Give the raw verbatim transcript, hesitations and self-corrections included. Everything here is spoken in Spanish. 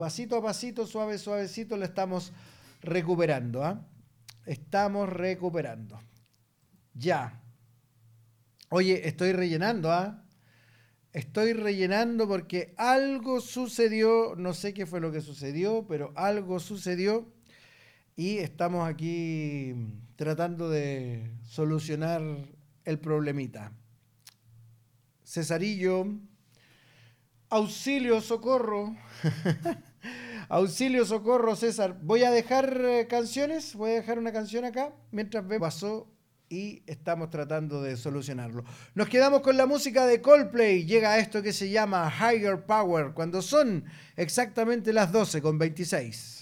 Pasito a pasito, suave, suavecito, lo estamos recuperando, ¿ah? Estamos recuperando. Ya. Oye, estoy rellenando, ¿ah? Estoy rellenando porque algo sucedió, no sé qué fue lo que sucedió, pero algo sucedió y estamos aquí tratando de solucionar el problemita. Cesarillo, auxilio, socorro. Auxilio, socorro, César. Voy a dejar eh, canciones, voy a dejar una canción acá mientras vemos pasó y estamos tratando de solucionarlo. Nos quedamos con la música de Coldplay. Llega esto que se llama Higher Power cuando son exactamente las doce con veintiséis.